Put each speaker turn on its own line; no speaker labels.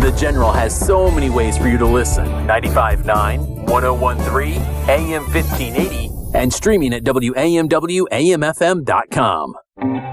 The General has so many ways for you to listen. 95.9, 101.3, AM 1580, and streaming at WAMWAMFM.com.